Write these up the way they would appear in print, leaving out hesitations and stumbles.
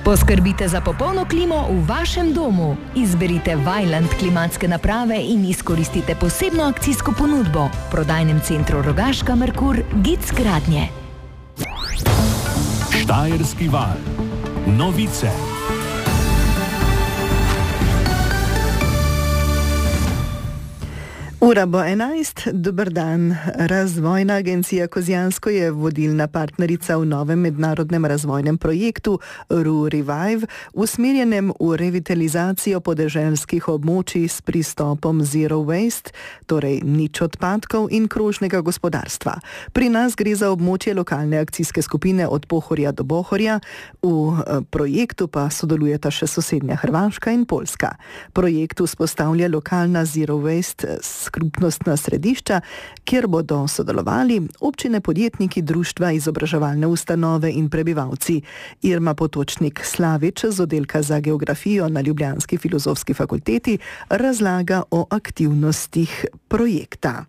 Poskrbite za popolno klimo v vašem domu. Izberite Vaillant klimatske naprave in izkoristite posebno akcijsko ponudbo v prodajnem centru Rogaška Merkur Gic Gradnje. Štajerski val. Novice. Ura bo 11, dober dan. Razvojna agencija Kozjansko je vodilna partnerica v novem mednarodnem razvojnem projektu RU-Revive, usmerjenem v revitalizacijo podeželskih območij s pristopom Zero Waste, torej nič odpadkov in krožnega gospodarstva. Pri nas gre za območje lokalne akcijske skupine od Pohorja do Bohorja, v projektu pa sodelujeta še sosednja Hrvaška in Poljska. Projekt vzpostavlja lokalna Zero Waste skupnostna središča, kjer bodo sodelovali občine, podjetniki, društva, izobraževalne ustanove in prebivalci. Irma Potočnik Slavič z oddelka za geografijo na Ljubljanski filozofski fakulteti razlaga o aktivnostih projekta.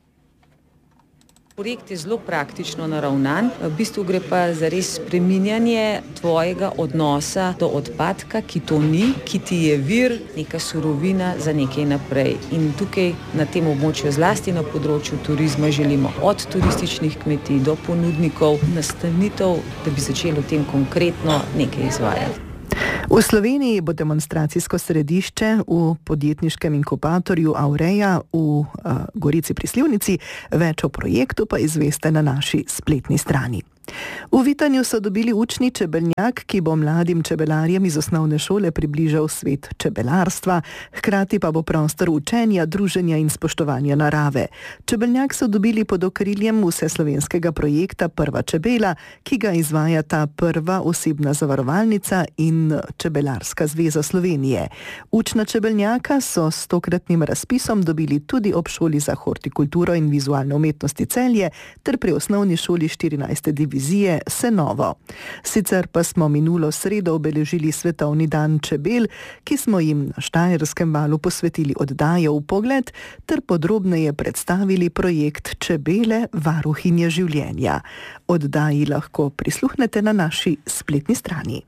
Projekt je zelo praktično naravnan, v bistvu gre pa za res spreminjanje tvojega odnosa do odpadka, ki to ni, ki ti je vir, neka surovina za nekaj naprej. In tukaj na tem območju, zlasti na področju turizma, želimo od turističnih kmetij do ponudnikov nastanitev, da bi začeli v tem konkretno nekaj izvajati. V Sloveniji bo demonstracijsko središče v podjetniškem inkubatorju Aureja v Gorici pri Slivnici, več o projektu pa izveste na naši spletni strani. V Vitanju so dobili učni čebeljak, ki bo mladim čebelarjem iz osnovne šole približal svet čebelarstva, hkrati pa bo prostor učenja, druženja in spoštovanja narave. Čebeljak so dobili pod okriljem vseslovenskega projekta Prva čebela, ki ga izvajata Prva osebna zavarovalnica in Čebelarska zveza Slovenije. Učna čebeljaka so s tokratnim razpisom dobili tudi ob šoli za hortikulturo in vizualne umetnosti Celje ter pri osnovni šoli 14. divizije Senovo. Sicer pa smo minulo sredo obeležili Svetovni dan čebel, ki smo jim na Štajerskem valu posvetili oddajo v pogled ter podrobneje predstavili projekt Čebele varuhinje življenja. Oddaji lahko prisluhnete na naši spletni strani.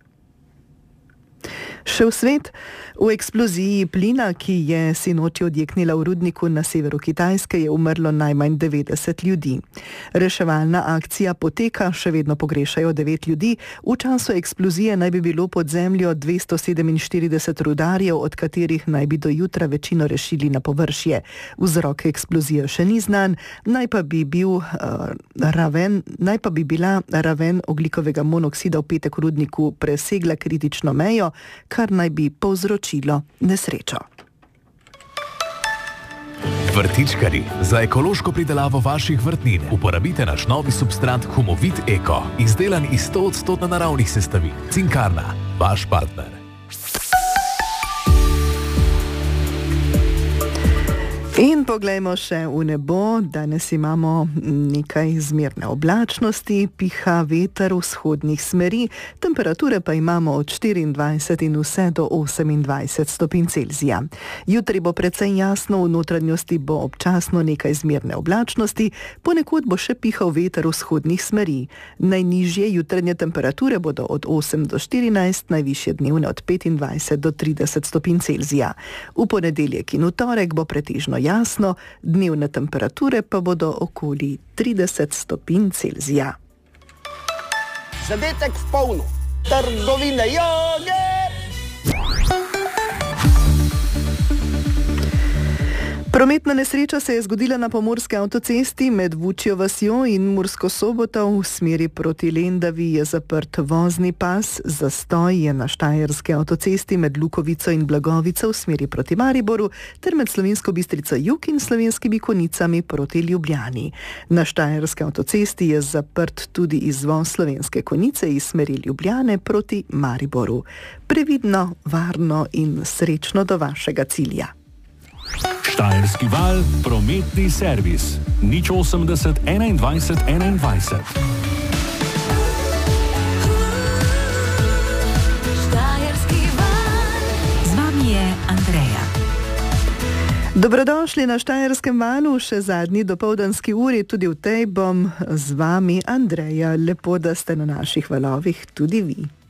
Še v svet. V eksploziji plina, ki je sinoči odjeknila v rudniku na severu Kitajske, je umrlo najmanj 90 ljudi. Reševalna akcija poteka, še vedno pogrešajo 9 ljudi. V času eksplozije naj bi bilo pod zemljo 247 rudarjev, od katerih naj bi do jutra večino rešili na površje. Vzrok eksplozije še ni znan, naj pa bi bila raven ogljikovega monoksida v petek v rudniku presegla kritično mejo, kar naj bi povzročilo nesrečo. Vrtičkarji, za ekološko pridelavo vaših vrtnin uporabite naš novi substrat Humovit Eko, izdelan iz 100% naravnih sestavin. Cinkarna, vaš partner. In poglejmo še v nebo. Danes imamo nekaj zmerne oblačnosti, piha veter vzhodnih smeri, temperature pa imamo od 24 in vse do 28 stopinj Celzija. Jutri bo precej jasno, v notranjosti bo občasno nekaj zmerne oblačnosti, ponekod bo še pihal veter vzhodnih smeri. Najnižje jutranje temperature bodo od 8 do 14, najvišje dnevne od 25 do 30 stopinj Celzija. V ponedeljek in v torek bo pretežno jasno, dnevne temperature pa bodo okoli 30 stopinj Celzija. Zadetek v polno. Trgovine joge! Prometna nesreča se je zgodila na pomurski avtocesti med Vučjo vasjo in Mursko Soboto. V smeri proti Lendavi je zaprt vozni pas, zastoj je na štajerski avtocesti med Lukovico in Blagovico v smeri proti Mariboru ter med Slovensko Bistrico jug in Slovenskimi Konicami proti Ljubljani. Na štajerski avtocesti je zaprt tudi izvoz Slovenske Konice iz smeri Ljubljane proti Mariboru. Previdno, varno in srečno do vašega cilja. Štajerski val, prometni servis. 080 21 21. Štajerski val. Z vami je Andreja. Dobrodošli na Štajerskem valu, še zadnji dopoldanski uri, tudi v tej bom z vami Andreja. Lepo, da ste na naših valovih tudi vi.